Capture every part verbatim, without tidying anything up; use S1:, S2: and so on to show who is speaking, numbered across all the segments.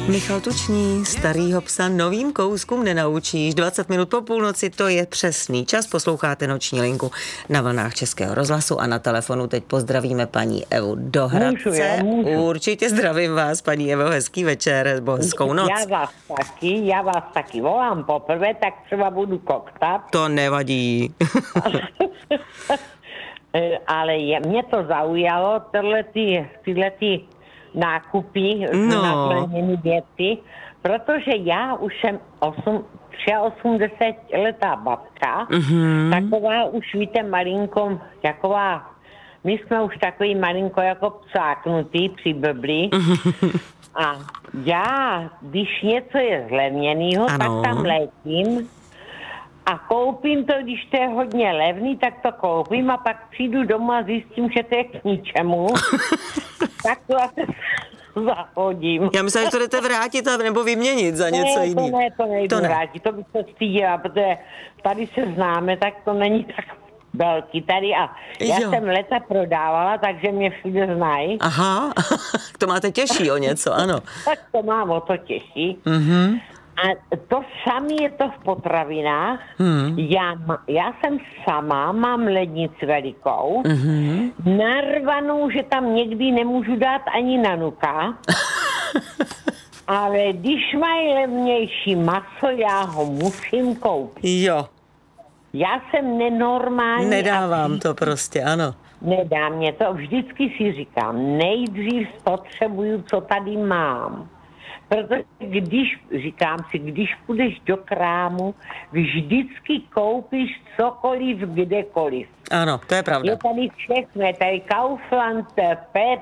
S1: Michal Tučný, starýho psa novým kouskům nenaučíš. dvacet minut po půlnoci, to je přesný čas. Posloucháte Noční linku na vlnách Českého rozhlasu a na telefonu teď pozdravíme paní Evu do Hradce.
S2: Můžu, já můžu.
S1: Určitě zdravím vás, paní Evo, hezký večer, nebo hezkou noc.
S2: Já vás taky, já vás taky volám poprvé, tak třeba budu koktat.
S1: To nevadí.
S2: Ale je, mě to zaujalo, tyhle, ty, tyhle ty nákupy,
S1: no.
S2: naplněné věci, protože já už jsem osmdesát letá babka, mm-hmm. taková už víte malinko, taková, my jsme už takový malinko jako psáknutý při blbli. A já, když něco je zlevněnýho, tak tam letím a koupím to, když to je hodně levný, tak to koupím a pak přijdu domů a zjistím, že to je k ničemu. Tak to asi zahodím.
S1: Já myslím, že to jdete vrátit a, nebo vyměnit za něco
S2: ne,
S1: jiného.
S2: To ne, to nejdu to ne. vrátit, to bych se stýděla, protože tady se známe, tak to není tak velký tady a já jo. jsem leta prodávala, takže mě všude znají.
S1: Aha, to máte těžší o něco, ano.
S2: Tak to mám o to těžší.
S1: Mhm.
S2: A to samé je to v potravinách. Hmm. Já, já jsem sama, mám lednici velikou, hmm. narvanou, že tam někdy nemůžu dát ani nanuka. Ale když mají levnější maso, já ho musím koupit.
S1: Jo.
S2: Já jsem nenormální.
S1: Nedávám to prostě, ano.
S2: Nedá mě to. Vždycky si říkám, nejdřív spotřebuju, co tady mám. Protože když, říkám si, když půjdeš do krámu, vždycky koupíš cokoliv, kdekoliv.
S1: Ano, to je pravda.
S2: Je tady všechno, je tady Kaufland, Pep,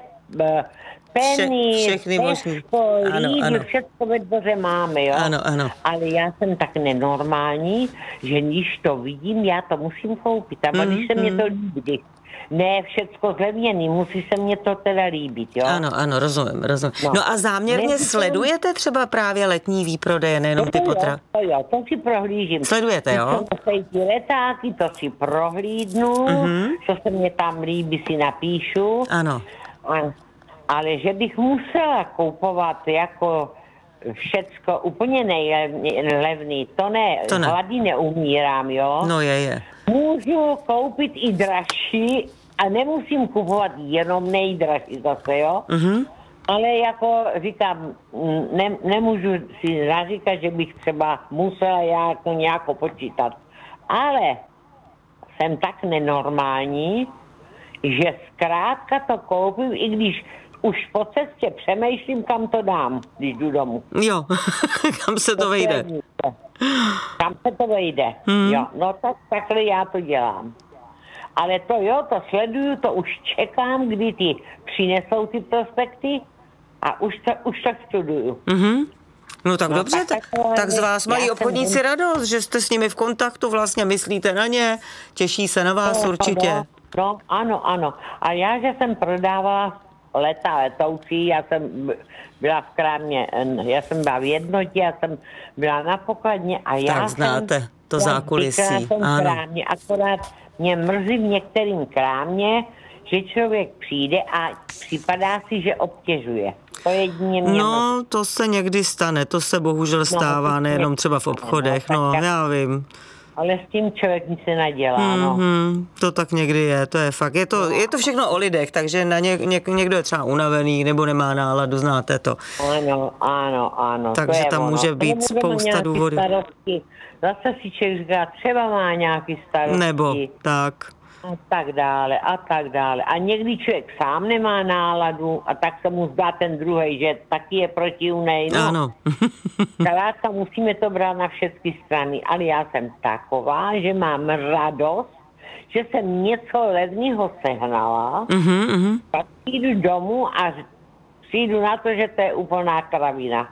S2: Penny,
S1: Vše, všechny možný.
S2: Lidl, všechno ve dvoře máme, jo.
S1: Ano, ano.
S2: Ale já jsem tak nenormální, že když to vidím, já to musím koupit. A mm, když se mm. mě to líbí, ne všecko zlevněný, musí se mně to teda líbit, jo?
S1: Ano, ano, rozumím, rozumím. No, no a záměrně ne, sledujete třeba právě letní výprodeje, nejenom ty potra?
S2: To jo, to si prohlížím.
S1: Sledujete, jo?
S2: To jsou ty letáky, to si prohlídnu, mm-hmm. co se mě tam líbí, si napíšu.
S1: Ano.
S2: A, ale že bych musela koupovat jako všecko úplně nejlevný, to ne,
S1: to ne.
S2: Hlady neumírám, jo?
S1: No je, je.
S2: Můžu koupit i dražší a nemusím kupovat jenom nejdražší zase, jo? Mm-hmm. Ale jako říkám, ne, nemůžu si naříkat, že bych třeba musela já to nějak počítat. Ale jsem tak nenormální, že zkrátka to koupím, i když už po cestě přemýšlím, kam to dám, když jdu domů.
S1: Jo, kam se to, to vejde.
S2: Kam se to vejde, hmm. jo. No tak takhle já to dělám. Ale to jo, to sleduju, to už čekám, kdy ty přinesou ty prospekty a už to, už to studuju.
S1: Mm-hmm. No tak no, dobře, tak, tak, tak z vás mají
S2: já
S1: obchodníci jsem... radost, že jste s nimi v kontaktu, vlastně myslíte na ně, těší se na vás no, určitě.
S2: No, no, ano, ano. A já, že jsem prodávala leta letoucí, já jsem byla v krámě, já jsem byla v Jednotě, já jsem byla na pokladně a já
S1: tak znáte
S2: jsem,
S1: to zákulisí.
S2: Ano. Krámě, akorát mě mrzí v některým krámě, že člověk přijde a připadá si, že obtěžuje. To jedině mě
S1: No,
S2: mrzí.
S1: to se někdy stane, to se bohužel stává, no, nejenom třeba v obchodech, no, no já vím.
S2: Ale s tím člověk nic se nedělá, no.
S1: Mm-hmm, to tak někdy je, to je fakt. Je to, je to všechno o lidech, takže na ně, ně, někdo je třeba unavený nebo nemá náladu, znáte to.
S2: Ano, ano, ano.
S1: Takže tam
S2: ono.
S1: může být spousta důvodů.
S2: Starosti. Zase si člověk říká, třeba má nějaký starosti.
S1: Nebo tak.
S2: A tak dále, a tak dále. A někdy člověk sám nemá náladu a tak se mu zdá ten druhej, že taky je protivnej. No.
S1: Ano.
S2: Zkrátka musíme to brát na všechny strany, ale já jsem taková, že mám radost, že jsem něco levného sehnala, mm-hmm, mm-hmm. pak jdu domů a přijdu na to, že to je úplná kravina.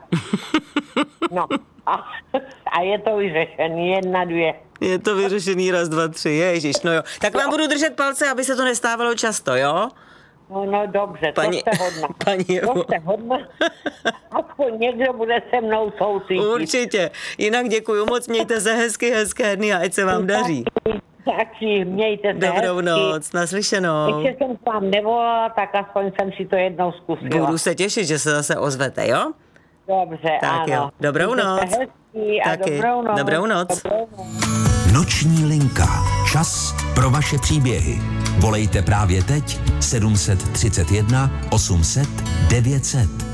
S2: No a, a je to vyřešený, jedna, dvě.
S1: Je to vyřešený, raz, dva, tři, ježiš, no jo. Tak vám budu držet palce, aby se to nestávalo často, jo?
S2: No, no dobře, paní, to jste hodná.
S1: Paní
S2: to jste hodná. Aspoň někdo bude se mnou soucítit.
S1: Určitě. Jinak děkuju moc, mějte se hezky, hezké dny a ať se vám daří.
S2: Taky, mějte se
S1: Dobrou
S2: hezky.
S1: noc, naslyšenou.
S2: Když jsem vám nevolala, tak aspoň jsem si to jednou zkusila.
S1: Budu se těšit, že se zase ozvete, jo?
S2: Dobře,
S1: tak
S2: ano.
S1: Jo. Dobrou noc.
S2: Hezký a
S1: Taky.
S2: dobrou noc.
S1: Dobrou noc.
S2: Dobrou noc.
S3: Noční linka. Čas pro vaše příběhy. Volejte právě teď sedm set třicet jedna osm set devět set.